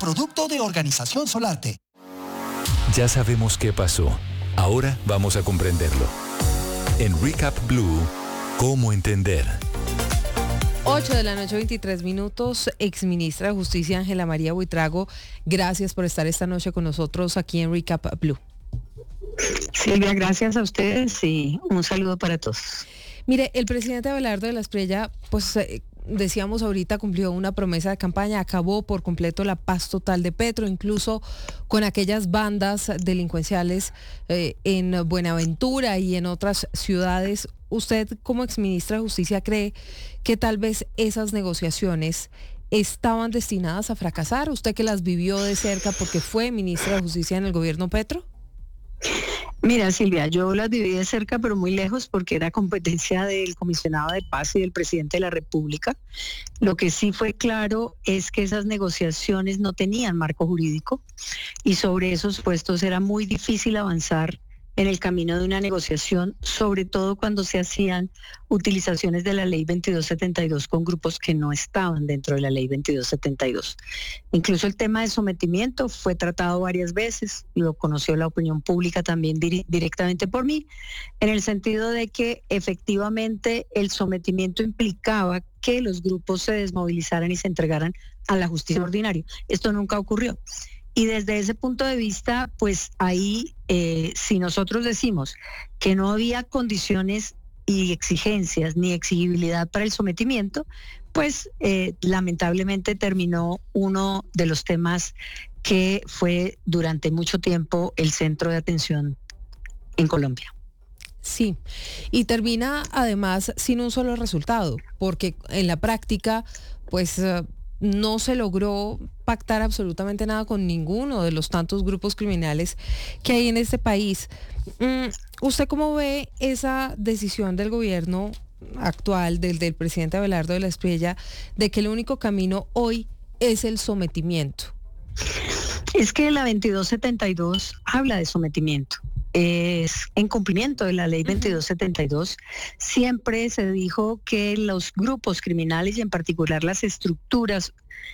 producto de Organización Solarte. Ya sabemos qué pasó. Ahora vamos a comprenderlo. En Recap Blue, ¿cómo entender? 8:23 p.m. Exministra de Justicia Ángela María Buitrago, gracias por estar esta noche con nosotros aquí en Recap Blue. Silvia, gracias a ustedes y un saludo para todos. Mire, el presidente Abelardo de la Espriella, pues decíamos ahorita, cumplió una promesa de campaña, acabó por completo la paz total de Petro, incluso con aquellas bandas delincuenciales en Buenaventura y en otras ciudades. ¿Usted, como exministra de Justicia, cree que tal vez esas negociaciones estaban destinadas a fracasar? ¿Usted que las vivió de cerca porque fue ministra de Justicia en el gobierno Petro? Mira, Silvia, yo las viví de cerca, pero muy lejos, porque era competencia del comisionado de paz y del presidente de la República. Lo que sí fue claro es que esas negociaciones no tenían marco jurídico y sobre esos puestos era muy difícil avanzar en el camino de una negociación, sobre todo cuando se hacían utilizaciones de la ley 2272 con grupos que no estaban dentro de la ley 2272. Incluso el tema de sometimiento fue tratado varias veces, lo conoció la opinión pública también directamente por mí, en el sentido de que efectivamente el sometimiento implicaba que los grupos se desmovilizaran y se entregaran a la justicia ordinaria. Esto nunca ocurrió. Y desde ese punto de vista, pues ahí, si nosotros decimos que no había condiciones y exigencias ni exigibilidad para el sometimiento, pues lamentablemente terminó uno de los temas que fue durante mucho tiempo el centro de atención en Colombia. Sí, y termina además sin un solo resultado, porque en la práctica, pues no se logró pactar absolutamente nada con ninguno de los tantos grupos criminales que hay en este país. ¿Usted cómo ve esa decisión del gobierno actual, del presidente Abelardo de la Espriella, de que el único camino hoy es el sometimiento? Es que la 2272 habla de sometimiento. Es en cumplimiento de la ley 2272. Siempre se dijo que los grupos criminales y en particular las estructuras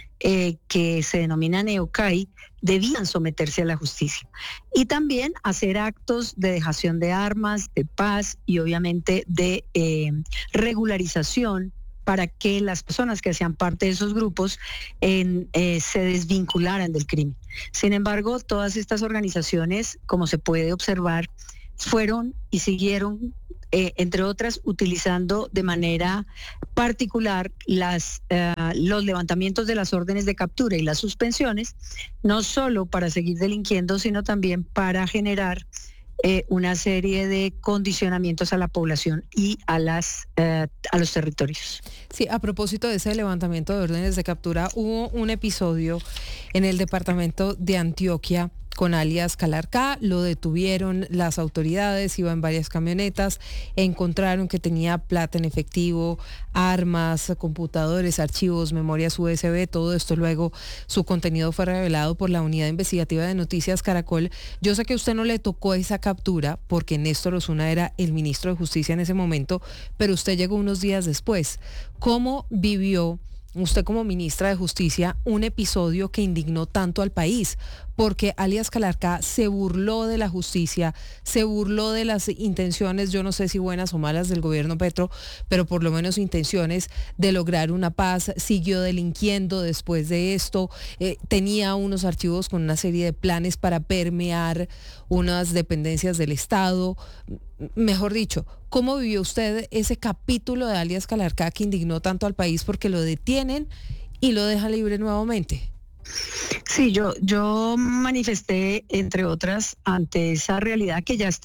que se denominan EOCAI debían someterse a la justicia y también hacer actos de dejación de armas, de paz y obviamente de regularización para que las personas que hacían parte de esos grupos se desvincularan del crimen. Sin embargo, todas estas organizaciones, como se puede observar, fueron y siguieron, entre otras, utilizando de manera particular los levantamientos de las órdenes de captura y las suspensiones, no solo para seguir delinquiendo, sino también para generar una serie de condicionamientos a la población y a los territorios. Sí, a propósito de ese levantamiento de órdenes de captura, hubo un episodio en el departamento de Antioquia con alias Calarcá, lo detuvieron las autoridades, iba en varias camionetas, encontraron que tenía plata en efectivo, armas, computadores, archivos, memorias USB, todo esto luego su contenido fue revelado por la Unidad Investigativa de Noticias Caracol. Yo sé que a usted no le tocó esa captura porque Néstor Osuna era el ministro de Justicia en ese momento, pero usted llegó unos días después. ¿Cómo vivió usted como ministra de Justicia un episodio que indignó tanto al país? Porque alias Calarcá se burló de la justicia, se burló de las intenciones, yo no sé si buenas o malas del gobierno Petro, pero por lo menos intenciones de lograr una paz, siguió delinquiendo después de esto, tenía unos archivos con una serie de planes para permear unas dependencias del Estado. Mejor dicho, ¿cómo vivió usted ese capítulo de alias Calarcá que indignó tanto al país porque lo detienen y lo dejan libre nuevamente? Sí, yo manifesté, entre otras, ante esa realidad que ya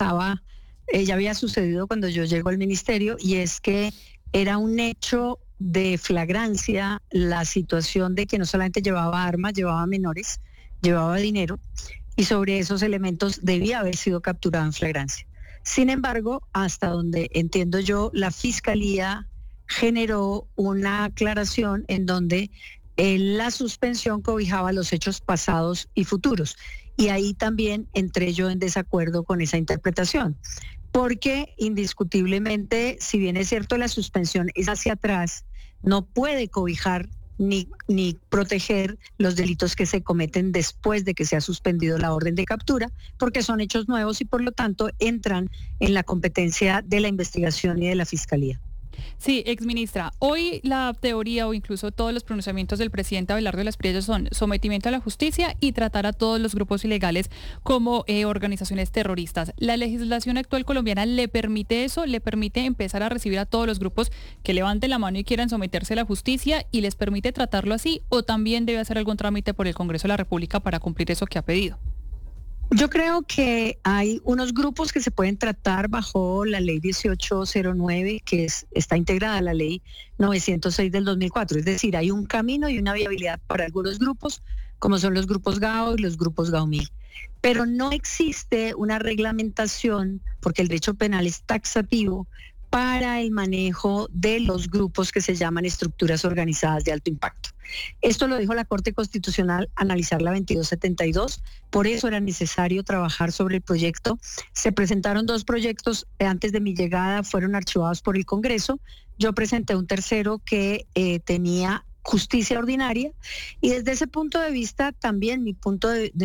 había sucedido cuando yo llego al ministerio, y es que era un hecho de flagrancia la situación de que no solamente llevaba armas, llevaba menores, llevaba dinero, y sobre esos elementos debía haber sido capturado en flagrancia. Sin embargo, hasta donde entiendo yo, la Fiscalía generó una aclaración en donde la suspensión cobijaba los hechos pasados y futuros. Y ahí también entré yo en desacuerdo con esa interpretación. Porque indiscutiblemente, si bien es cierto la suspensión es hacia atrás, no puede cobijar ni proteger los delitos que se cometen después de que se ha suspendido la orden de captura, porque son hechos nuevos y por lo tanto entran en la competencia de la investigación y de la Fiscalía. Sí, exministra, hoy la teoría o incluso todos los pronunciamientos del presidente Abelardo de las Priellas son sometimiento a la justicia y tratar a todos los grupos ilegales como organizaciones terroristas. ¿La legislación actual colombiana le permite eso? ¿Le permite empezar a recibir a todos los grupos que levanten la mano y quieran someterse a la justicia y les permite tratarlo así? ¿O también debe hacer algún trámite por el Congreso de la República para cumplir eso que ha pedido? Yo creo que hay unos grupos que se pueden tratar bajo la ley 1809, que está integrada a la ley 906 del 2004. Es decir, hay un camino y una viabilidad para algunos grupos, como son los grupos GAO y los grupos GAO-MIL. Pero no existe una reglamentación, porque el derecho penal es taxativo, para el manejo de los grupos que se llaman estructuras organizadas de alto impacto. Esto lo dijo la Corte Constitucional, analizar la 2272, por eso era necesario trabajar sobre el proyecto. Se presentaron 2 proyectos antes de mi llegada, fueron archivados por el Congreso. Yo presenté un tercero que tenía justicia ordinaria y desde ese punto de vista también mi punto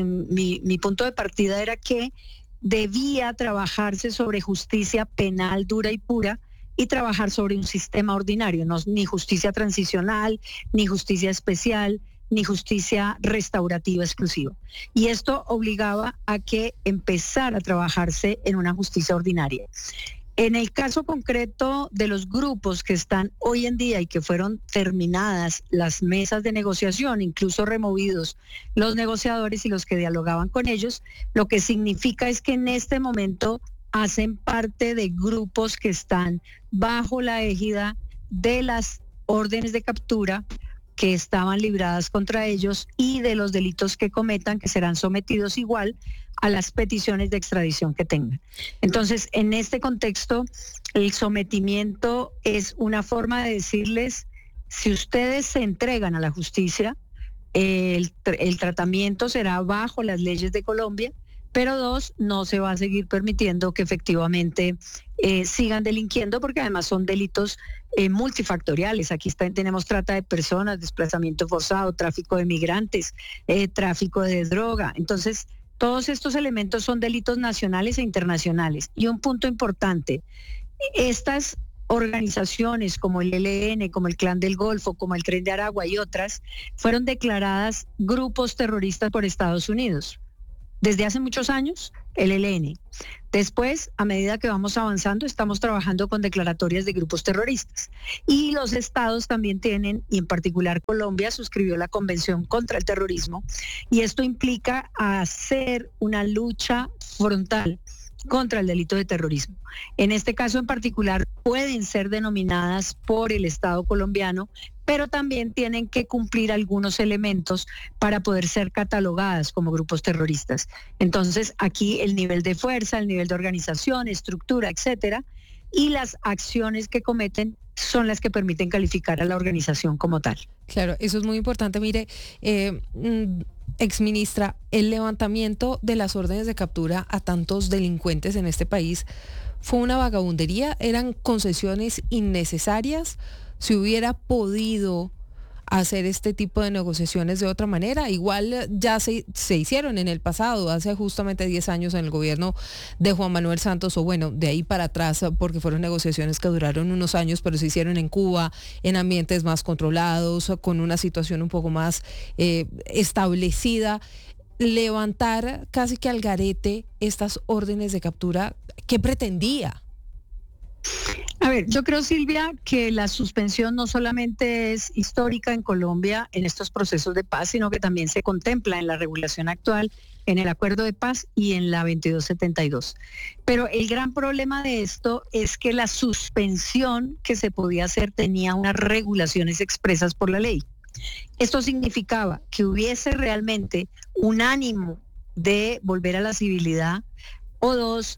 de partida era que debía trabajarse sobre justicia penal dura y pura y trabajar sobre un sistema ordinario, no ni justicia transicional, ni justicia especial, ni justicia restaurativa exclusiva. Y esto obligaba a que empezara a trabajarse en una justicia ordinaria. En el caso concreto de los grupos que están hoy en día y que fueron terminadas las mesas de negociación, incluso removidos los negociadores y los que dialogaban con ellos, lo que significa es que en este momento hacen parte de grupos que están bajo la égida de las órdenes de captura que estaban libradas contra ellos y de los delitos que cometan, que serán sometidos igual a las peticiones de extradición que tengan. Entonces, en este contexto, el sometimiento es una forma de decirles, si ustedes se entregan a la justicia, el tratamiento será bajo las leyes de Colombia, pero 2, no se va a seguir permitiendo que efectivamente sigan delinquiendo, porque además son delitos multifactoriales. Aquí tenemos trata de personas, desplazamiento forzado, tráfico de migrantes, tráfico de droga. Entonces, todos estos elementos son delitos nacionales e internacionales. Y un punto importante, estas organizaciones como el ELN, como el Clan del Golfo, como el Tren de Aragua y otras, fueron declaradas grupos terroristas por Estados Unidos. Desde hace muchos años, el ELN. Después, a medida que vamos avanzando, estamos trabajando con declaratorias de grupos terroristas. Y los estados también tienen, y en particular Colombia, suscribió la Convención contra el Terrorismo. Y esto implica hacer una lucha frontal contra el delito de terrorismo. En este caso en particular pueden ser denominadas por el Estado colombiano, pero también tienen que cumplir algunos elementos para poder ser catalogadas como grupos terroristas. Entonces, aquí el nivel de fuerza, el nivel de organización, estructura, etcétera, y las acciones que cometen son las que permiten calificar a la organización como tal. Claro, eso es muy importante. Mire, exministra, el levantamiento de las órdenes de captura a tantos delincuentes en este país fue una vagabundería, eran concesiones innecesarias. Si hubiera podido hacer este tipo de negociaciones de otra manera, igual ya se hicieron en el pasado, hace justamente 10 años en el gobierno de Juan Manuel Santos, o bueno, de ahí para atrás, porque fueron negociaciones que duraron unos años, pero se hicieron en Cuba, en ambientes más controlados, con una situación un poco más establecida. Levantar casi que al garete estas órdenes de captura, ¿qué pretendía? A ver, yo creo, Silvia, que la suspensión no solamente es histórica en Colombia en estos procesos de paz, sino que también se contempla en la regulación actual, en el acuerdo de paz y en la 2272. Pero el gran problema de esto es que la suspensión que se podía hacer tenía unas regulaciones expresas por la ley. Esto significaba que hubiese realmente un ánimo de volver a la civilidad o 2,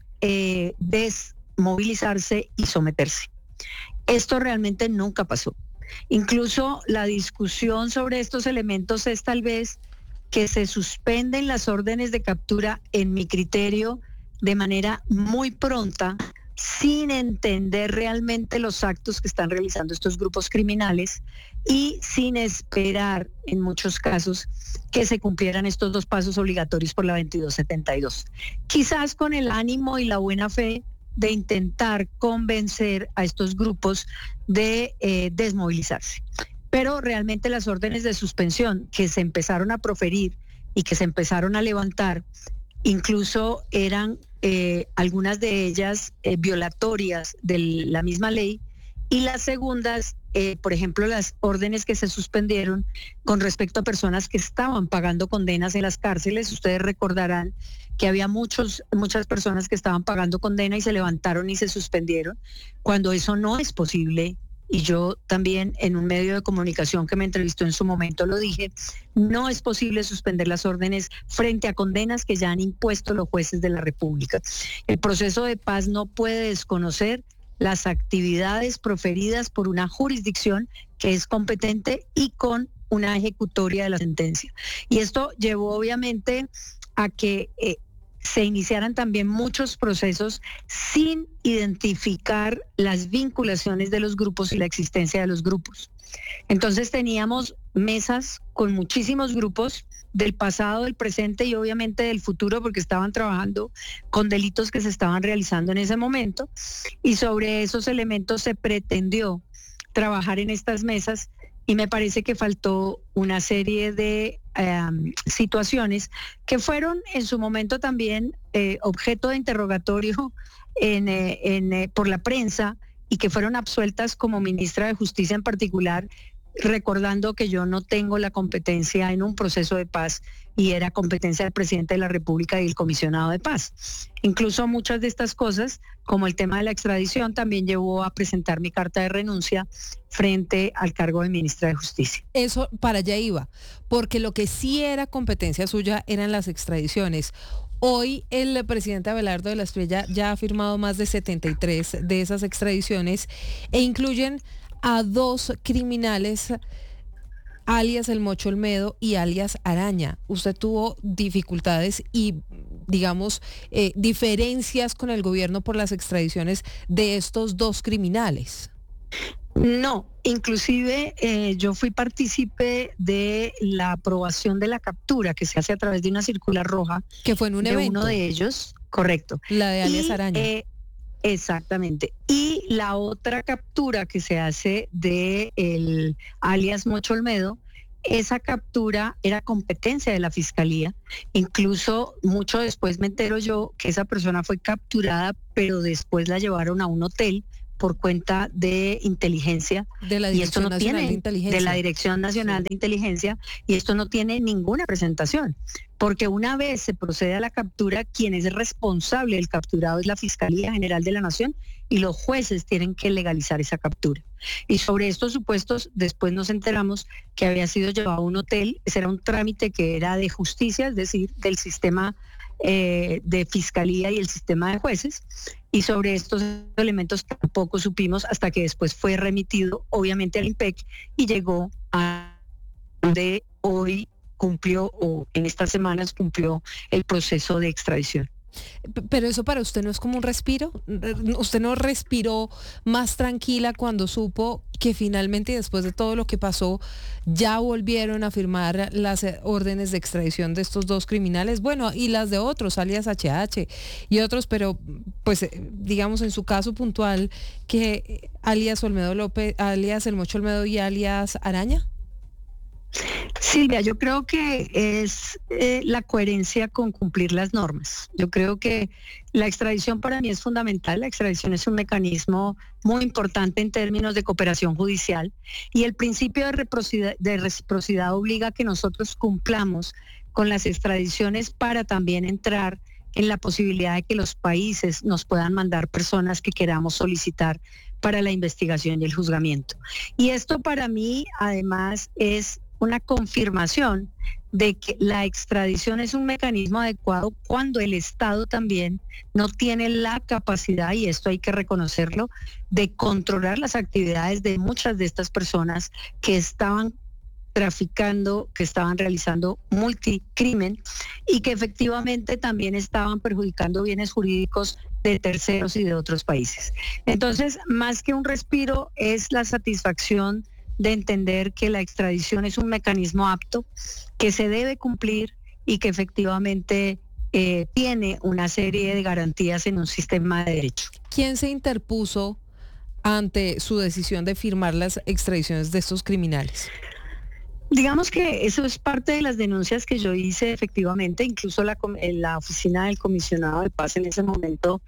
desmovilizarse y someterse. Esto realmente nunca pasó. Incluso la discusión sobre estos elementos es tal vez que se suspenden las órdenes de captura, en mi criterio, de manera muy pronta, sin entender realmente los actos que están realizando estos grupos criminales y sin esperar, en muchos casos, que se cumplieran estos 2 pasos obligatorios por la 2272. Quizás con el ánimo y la buena fe de intentar convencer a estos grupos de desmovilizarse. Pero realmente las órdenes de suspensión que se empezaron a proferir y que se empezaron a levantar, incluso eran algunas de ellas violatorias de la misma ley, y las segundas, por ejemplo, las órdenes que se suspendieron con respecto a personas que estaban pagando condenas en las cárceles. Ustedes recordarán que había muchas personas que estaban pagando condena y se levantaron y se suspendieron, cuando eso no es posible. Y yo también en un medio de comunicación que me entrevistó en su momento lo dije, no es posible suspender las órdenes frente a condenas que ya han impuesto los jueces de la República. El proceso de paz no puede desconocer las actividades proferidas por una jurisdicción que es competente y con una ejecutoria de la sentencia. Y esto llevó obviamente a que se iniciaran también muchos procesos sin identificar las vinculaciones de los grupos y la existencia de los grupos. Entonces teníamos mesas con muchísimos grupos del pasado, del presente y obviamente del futuro, porque estaban trabajando con delitos que se estaban realizando en ese momento, y sobre esos elementos se pretendió trabajar en estas mesas, y me parece que faltó una serie de situaciones que fueron en su momento también objeto de interrogatorio por la prensa y que fueron absueltas como ministra de Justicia en particular, recordando que yo no tengo la competencia en un proceso de paz y era competencia del presidente de la República y el comisionado de paz. Incluso muchas de estas cosas, como el tema de la extradición, también llevó a presentar mi carta de renuncia frente al cargo de ministra de Justicia. Eso para allá iba, porque lo que sí era competencia suya eran las extradiciones. Hoy el presidente Abelardo de la Espriella ya ha firmado más de 73 de esas extradiciones e incluyen a 2 criminales, alias El Mocho Olmedo y alias Araña. Usted tuvo dificultades y, digamos, diferencias con el gobierno por las extradiciones de estos 2 criminales. No, inclusive yo fui partícipe de la aprobación de la captura que se hace a través de una circular roja. Que fue en un de evento. Uno de ellos, correcto. La de alias Araña. Exactamente. Y la otra captura que se hace de el alias Mocho Olmedo, esa captura era competencia de la Fiscalía. Incluso mucho después me entero yo que esa persona fue capturada, pero después la llevaron a un hotel por cuenta de inteligencia. De la Dirección Nacional de Inteligencia. De la Dirección Nacional de Inteligencia, y esto no tiene ninguna presentación, porque una vez se procede a la captura, quien es responsable del capturado es la Fiscalía General de la Nación, y los jueces tienen que legalizar esa captura. Y sobre estos supuestos, después nos enteramos que había sido llevado a un hotel. Ese era un trámite que era de justicia, es decir, del sistema de Fiscalía y el sistema de jueces, y sobre estos elementos tampoco supimos hasta que después fue remitido obviamente al IMPEC y llegó a donde hoy cumplió, o en estas semanas cumplió, el proceso de extradición. Pero eso para usted no es como un respiro. ¿Usted no respiró más tranquila cuando supo que finalmente, después de todo lo que pasó, ya volvieron a firmar las órdenes de extradición de estos 2 criminales? Bueno, y las de otros, alias HH y otros, pero pues digamos en su caso puntual, que alias Olmedo López, alias El Mocho Olmedo y alias Araña. Silvia, yo creo que es la coherencia con cumplir las normas. Yo creo que la extradición para mí es fundamental. La extradición es un mecanismo muy importante en términos de cooperación judicial, y el principio de reciprocidad obliga a que nosotros cumplamos con las extradiciones para también entrar en la posibilidad de que los países nos puedan mandar personas que queramos solicitar para la investigación y el juzgamiento. Y esto para mí además es una confirmación de que la extradición es un mecanismo adecuado cuando el Estado también no tiene la capacidad, y esto hay que reconocerlo, de controlar las actividades de muchas de estas personas que estaban traficando, que estaban realizando multicrimen y que efectivamente también estaban perjudicando bienes jurídicos de terceros y de otros países. Entonces, más que un respiro, es la satisfacción de entender que la extradición es un mecanismo apto, que se debe cumplir y que efectivamente tiene una serie de garantías en un sistema de derecho. ¿Quién se interpuso ante su decisión de firmar las extradiciones de estos criminales? Digamos que eso es parte de las denuncias que yo hice efectivamente, incluso la oficina del comisionado de paz en ese momento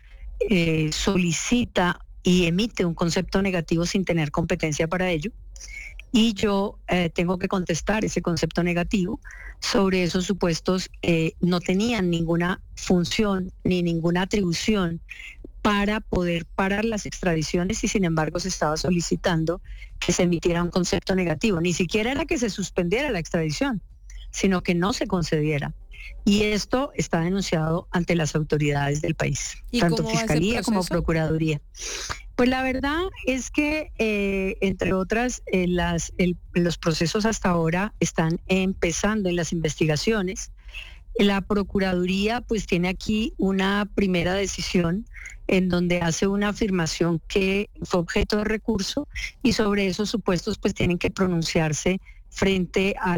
solicita y emite un concepto negativo sin tener competencia para ello. Y yo tengo que contestar ese concepto negativo. Sobre esos supuestos no tenían ninguna función ni ninguna atribución para poder parar las extradiciones y sin embargo se estaba solicitando que se emitiera un concepto negativo. Ni siquiera era que se suspendiera la extradición, sino que no se concediera. Y esto está denunciado ante las autoridades del país, tanto Fiscalía como Procuraduría. Pues la verdad es que, entre otras, los procesos hasta ahora están empezando en las investigaciones. La Procuraduría pues tiene aquí una primera decisión en donde hace una afirmación que fue objeto de recurso y sobre esos supuestos pues tienen que pronunciarse frente a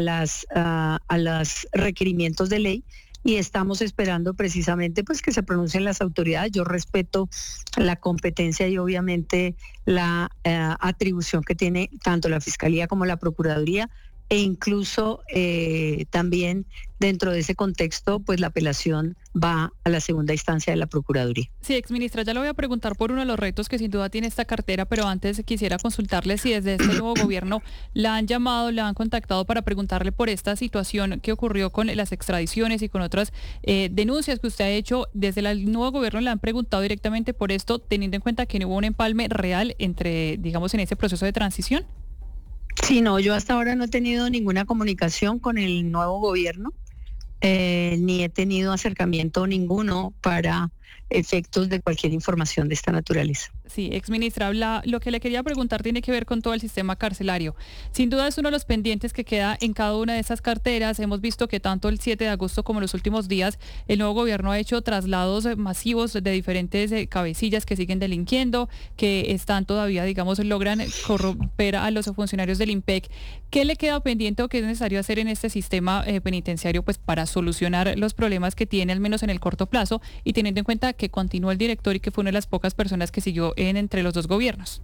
los requerimientos de ley y estamos esperando precisamente pues que se pronuncien las autoridades. Yo respeto la competencia y obviamente la atribución que tiene tanto la Fiscalía como la Procuraduría e incluso también dentro de ese contexto, pues la apelación va a la segunda instancia de la Procuraduría. Sí, exministra, ya le voy a preguntar por uno de los retos que sin duda tiene esta cartera, pero antes quisiera consultarle si desde este nuevo gobierno la han llamado, la han contactado para preguntarle por esta situación que ocurrió con las extradiciones y con otras denuncias que usted ha hecho. Desde el nuevo gobierno le han preguntado directamente por esto, teniendo en cuenta que no hubo un empalme real entre, digamos, en ese proceso de transición. Sí, no, yo hasta ahora no he tenido ninguna comunicación con el nuevo gobierno, ni he tenido acercamiento ninguno para efectos de cualquier información de esta naturaleza. Sí, exministra, lo que le quería preguntar tiene que ver con todo el sistema carcelario. Sin duda es uno de los pendientes que queda en cada una de esas carteras. Hemos visto que tanto el 7 de agosto como en los últimos días el nuevo gobierno ha hecho traslados masivos de diferentes cabecillas que siguen delinquiendo, que están todavía, digamos, logran corromper a los funcionarios del IMPEC. ¿Qué le queda pendiente o qué es necesario hacer en este sistema penitenciario pues para solucionar los problemas que tiene, al menos en el corto plazo, y teniendo en cuenta que continuó el director y que fue una de las pocas personas que siguió entre los dos gobiernos?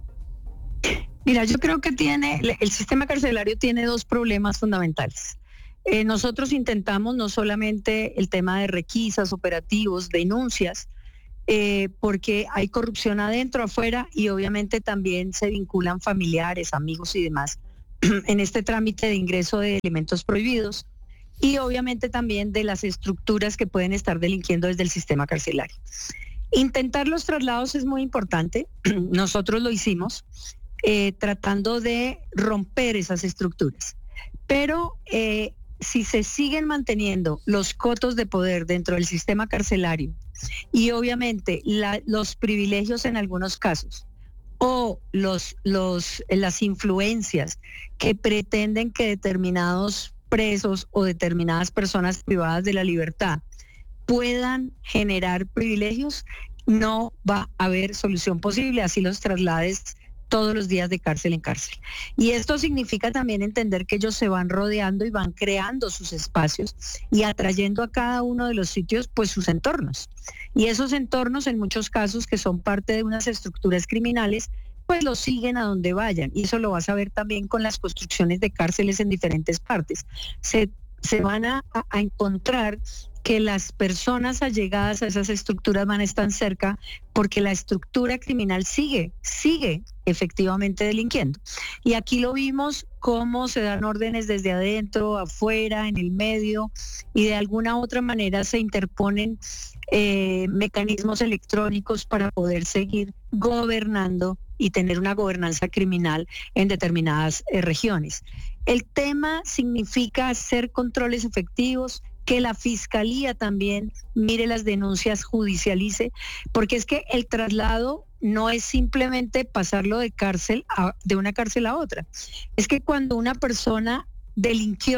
Mira, yo creo que el sistema carcelario tiene dos problemas fundamentales. Nosotros intentamos no solamente el tema de requisas, operativos, denuncias, porque hay corrupción adentro, afuera, y obviamente también se vinculan familiares, amigos y demás en este trámite de ingreso de elementos prohibidos, y obviamente también de las estructuras que pueden estar delinquiendo desde el sistema carcelario. Intentar los traslados es muy importante. Nosotros lo hicimos tratando de romper esas estructuras. Pero si se siguen manteniendo los cotos de poder dentro del sistema carcelario y obviamente los privilegios en algunos casos o las influencias que pretenden que determinados presos o determinadas personas privadas de la libertad puedan generar privilegios, no va a haber solución posible, así los traslades todos los días de cárcel en cárcel. Y esto significa también entender que ellos se van rodeando y van creando sus espacios y atrayendo a cada uno de los sitios pues sus entornos. Y esos entornos en muchos casos que son parte de unas estructuras criminales pues los siguen a donde vayan. Y eso lo vas a ver también con las construcciones de cárceles en diferentes partes. Se van a encontrar que las personas allegadas a esas estructuras van a estar cerca porque la estructura criminal sigue efectivamente delinquiendo. Y aquí lo vimos cómo se dan órdenes desde adentro, afuera, en el medio, y de alguna u otra manera se interponen mecanismos electrónicos para poder seguir gobernando y tener una gobernanza criminal en determinadas regiones. El tema significa hacer controles efectivos, que la Fiscalía también mire las denuncias, judicialice, porque es que el traslado no es simplemente pasarlo de una cárcel a otra. Es que cuando una persona delinquió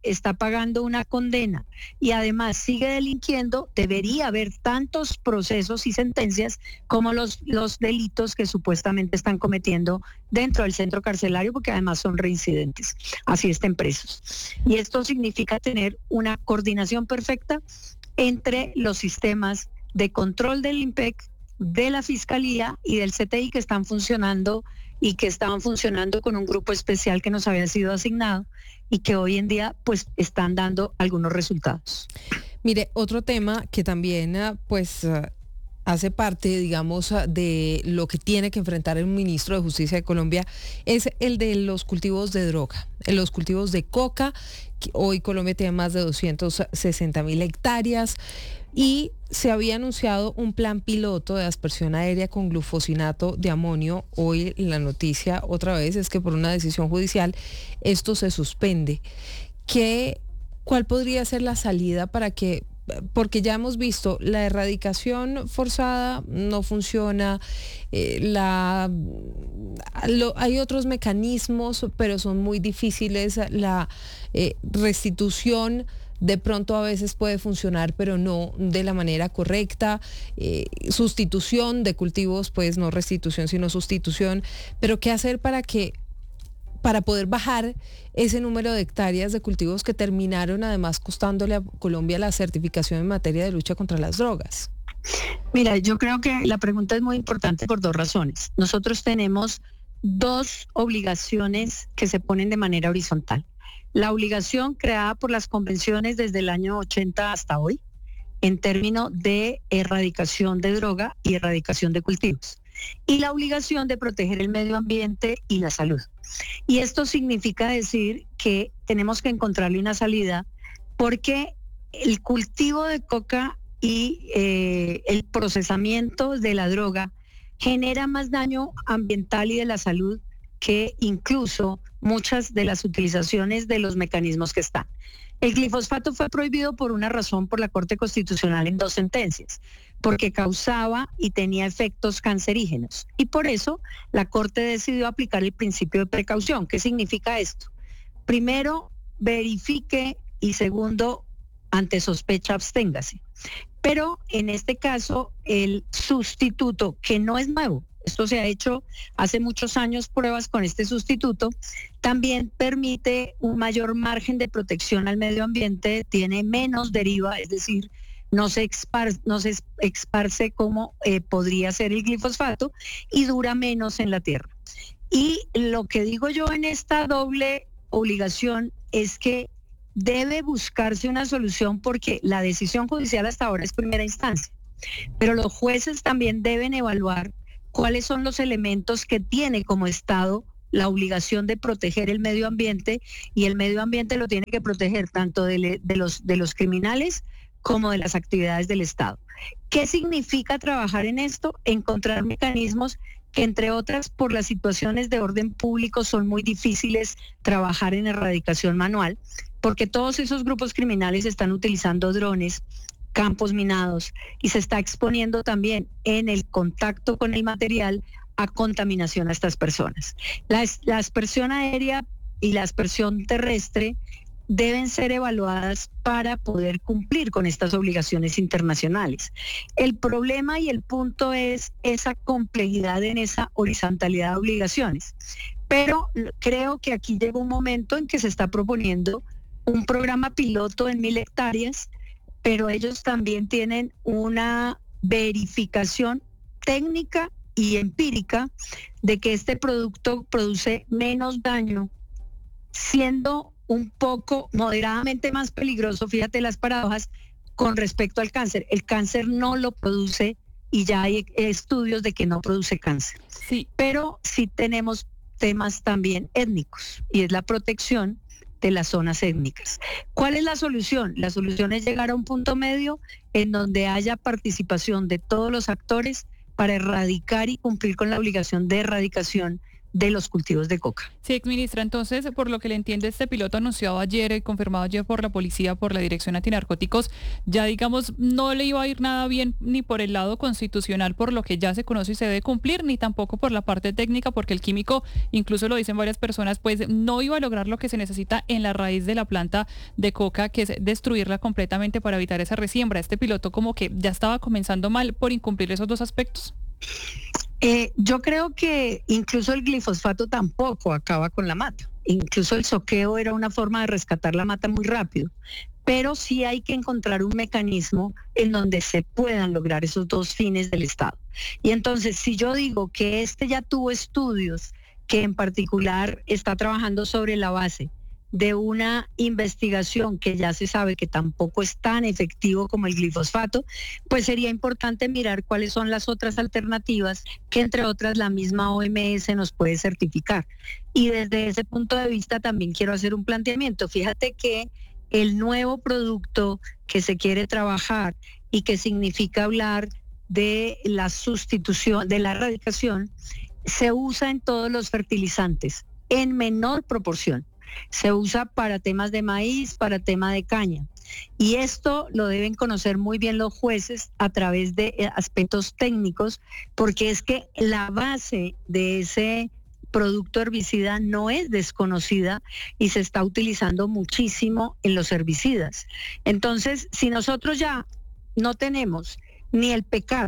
está pagando una condena y además sigue delinquiendo, debería haber tantos procesos y sentencias como los delitos que supuestamente están cometiendo dentro del centro carcelario, porque además son reincidentes, así estén presos. Y esto significa tener una coordinación perfecta entre los sistemas de control del IMPEC, de la Fiscalía y del CTI, que están funcionando y que estaban funcionando con un grupo especial que nos había sido asignado y que hoy en día pues están dando algunos resultados. Mire, otro tema que también hace parte, digamos, de lo que tiene que enfrentar el ministro de Justicia de Colombia es el de los cultivos de droga, los cultivos de coca. Hoy Colombia tiene más de 260.000 hectáreas y se había anunciado un plan piloto de aspersión aérea con glufosinato de amonio. Hoy la noticia otra vez es que por una decisión judicial esto se suspende. ¿Cuál podría ser la salida para que, porque ya hemos visto, la erradicación forzada no funciona, hay otros mecanismos, pero son muy difíciles, la restitución de pronto a veces puede funcionar, pero no de la manera correcta, sustitución de cultivos, pues no restitución, sino sustitución, pero ¿qué hacer para poder bajar ese número de hectáreas de cultivos que terminaron además costándole a Colombia la certificación en materia de lucha contra las drogas? Mira, yo creo que la pregunta es muy importante por dos razones. Nosotros tenemos dos obligaciones que se ponen de manera horizontal. La obligación creada por las convenciones desde el año 80 hasta hoy, en términos de erradicación de droga y erradicación de cultivos. Y la obligación de proteger el medio ambiente y la salud. Y esto significa decir que tenemos que encontrarle una salida, porque el cultivo de coca y el procesamiento de la droga genera más daño ambiental y de la salud que incluso muchas de las utilizaciones de los mecanismos que están. El glifosfato fue prohibido por una razón por la Corte Constitucional en 2 sentencias, porque causaba y tenía efectos cancerígenos. Y por eso la Corte decidió aplicar el principio de precaución. ¿Qué significa esto? Primero, verifique, y segundo, ante sospecha, absténgase. Pero en este caso, el sustituto, que no es nuevo, esto se ha hecho hace muchos años pruebas con este sustituto, también permite un mayor margen de protección al medio ambiente, tiene menos deriva, es decir, no se esparce como podría ser el glifosfato y dura menos en la tierra. Y lo que digo yo en esta doble obligación es que debe buscarse una solución, porque la decisión judicial hasta ahora es primera instancia, pero los jueces también deben evaluar cuáles son los elementos que tiene como Estado la obligación de proteger el medio ambiente, y el medio ambiente lo tiene que proteger tanto de los criminales como de las actividades del Estado. ¿Qué significa trabajar en esto? Encontrar mecanismos que, entre otras, por las situaciones de orden público son muy difíciles trabajar en erradicación manual, porque todos esos grupos criminales están utilizando drones, campos minados, y se está exponiendo también en el contacto con el material a contaminación a estas personas. La aspersión aérea y la aspersión terrestre deben ser evaluadas para poder cumplir con estas obligaciones internacionales. El problema y el punto es esa complejidad en esa horizontalidad de obligaciones. Pero creo que aquí llega un momento en que se está proponiendo un programa piloto en 1.000 hectáreas, pero ellos también tienen una verificación técnica y empírica de que este producto produce menos daño, siendo un poco moderadamente más peligroso, fíjate las paradojas, con respecto al cáncer. El cáncer no lo produce y ya hay estudios de que no produce cáncer. Sí. Pero sí tenemos temas también étnicos, y es la protección de las zonas étnicas. ¿Cuál es la solución? La solución es llegar a un punto medio en donde haya participación de todos los actores para erradicar y cumplir con la obligación de erradicación de los cultivos de coca. Sí, exministra, entonces, por lo que le entiende, este piloto anunciado ayer, confirmado ayer por la policía, por la Dirección Antinarcóticos, ya digamos, no le iba a ir nada bien ni por el lado constitucional, por lo que ya se conoce y se debe cumplir, ni tampoco por la parte técnica, porque el químico, incluso lo dicen varias personas, pues no iba a lograr lo que se necesita en la raíz de la planta de coca, que es destruirla completamente para evitar esa resiembra. Este piloto como que ya estaba comenzando mal por incumplir esos dos aspectos. Yo creo que incluso el glifosfato tampoco acaba con la mata. Incluso el soqueo era una forma de rescatar la mata muy rápido. Pero sí hay que encontrar un mecanismo en donde se puedan lograr esos dos fines del Estado. Y entonces, si yo digo que este ya tuvo estudios, que en particular está trabajando sobre la base de una investigación que ya se sabe que tampoco es tan efectivo como el glifosfato, pues sería importante mirar cuáles son las otras alternativas que, entre otras, la misma OMS nos puede certificar. Y desde ese punto de vista también quiero hacer un planteamiento. Fíjate que el nuevo producto que se quiere trabajar y que significa hablar de la sustitución, de la erradicación, se usa en todos los fertilizantes, en menor proporción. Se usa para temas de maíz, para tema de caña. Y esto lo deben conocer muy bien los jueces a través de aspectos técnicos, porque es que la base de ese producto herbicida no es desconocida y se está utilizando muchísimo en los herbicidas. Entonces, si nosotros ya no tenemos ni el PECAT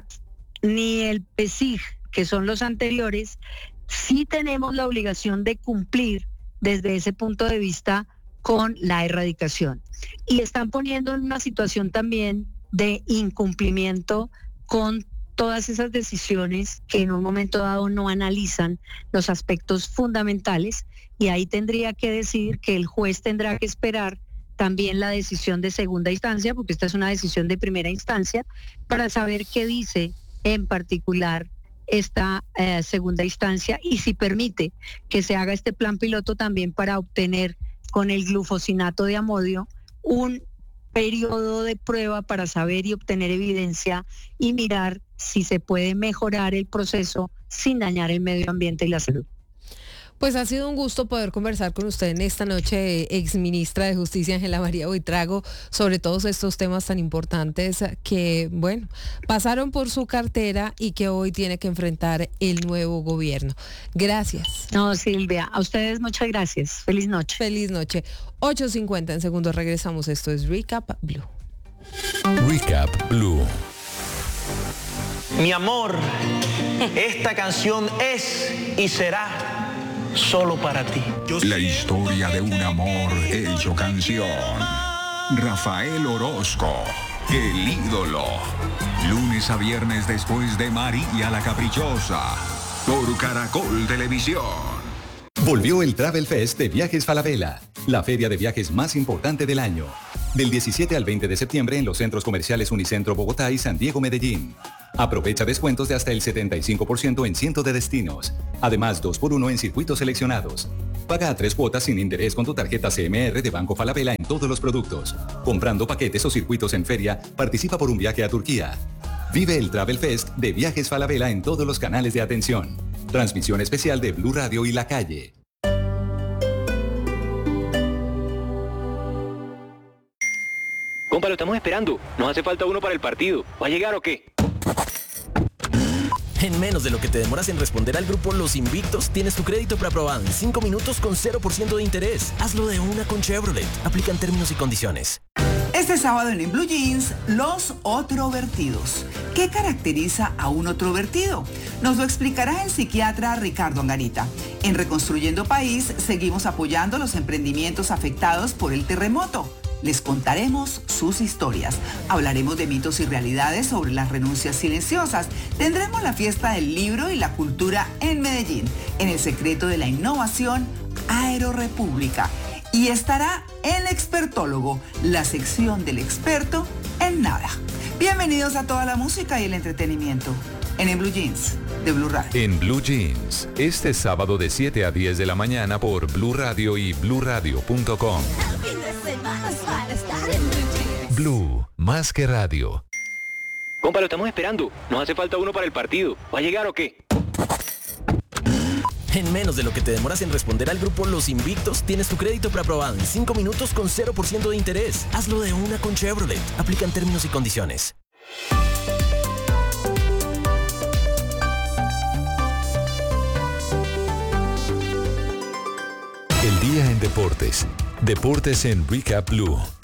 ni el PESIG, que son los anteriores, sí tenemos la obligación de cumplir desde ese punto de vista con la erradicación. Y están poniendo en una situación también de incumplimiento con todas esas decisiones que en un momento dado no analizan los aspectos fundamentales, y ahí tendría que decir que el juez tendrá que esperar también la decisión de segunda instancia, porque esta es una decisión de primera instancia, para saber qué dice en particular esta segunda instancia y si permite que se haga este plan piloto también para obtener con el glufosinato de amodio un periodo de prueba para saber y obtener evidencia y mirar si se puede mejorar el proceso sin dañar el medio ambiente y la salud. Pues ha sido un gusto poder conversar con usted en esta noche, exministra de Justicia Ángela María Buitrago, sobre todos estos temas tan importantes que, bueno, pasaron por su cartera y que hoy tiene que enfrentar el nuevo gobierno. Gracias. No, Silvia, a ustedes muchas gracias. Feliz noche. Feliz noche. 8:50 en segundos regresamos. Esto es Recap Blue. Recap Blue. Mi amor, esta canción es y será solo para ti. La historia de un amor hecho canción. Rafael Orozco, el ídolo. Lunes a viernes después de María la Caprichosa. Por Caracol Televisión. Volvió el Travel Fest de Viajes Falabella, la feria de viajes más importante del año. Del 17 al 20 de septiembre en los centros comerciales Unicentro Bogotá y San Diego Medellín. Aprovecha descuentos de hasta el 75% en cientos de destinos. Además, 2x1 en circuitos seleccionados. Paga a 3 cuotas sin interés con tu tarjeta CMR de Banco Falabella en todos los productos. Comprando paquetes o circuitos en feria, participa por un viaje a Turquía. Vive el Travel Fest de Viajes Falabella en todos los canales de atención. Transmisión especial de Blue Radio y La Calle. Compa, lo estamos esperando. Nos hace falta uno para el partido. ¿Va a llegar o qué? En menos de lo que te demoras en responder al grupo Los Invictos, tienes tu crédito preaprobado en 5 minutos con 0% de interés. Hazlo de una con Chevrolet. Aplican términos y condiciones. Este sábado en Blue Jeans, los otrovertidos. ¿Qué caracteriza a un otrovertido? Nos lo explicará el psiquiatra Ricardo Angarita. En Reconstruyendo País, seguimos apoyando los emprendimientos afectados por el terremoto. Les contaremos sus historias. Hablaremos de mitos y realidades sobre las renuncias silenciosas. Tendremos la fiesta del libro y la cultura en Medellín, en el secreto de la innovación, Aerorepública. Y estará el expertólogo, la sección del experto en nada. Bienvenidos a toda la música y el entretenimiento en Blue Jeans de Blue Radio. En Blue Jeans, este sábado de 7 a 10 de la mañana por Blue Radio y bluradio.com. Blue, más que radio. Compa, lo estamos esperando. Nos hace falta uno para el partido. ¿Va a llegar o qué? En menos de lo que te demoras en responder al grupo Los Invictos, tienes tu crédito preaprobado en 5 minutos con 0% de interés. Hazlo de una con Chevrolet. Aplican términos y condiciones. El día en deportes. Deportes en Recap Blue.